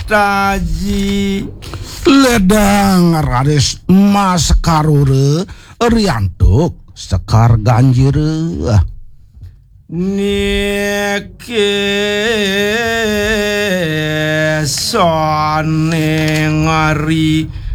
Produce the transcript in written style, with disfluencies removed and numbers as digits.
taji ledang raris mas karure riantuk sekar ganjir nike sone ngari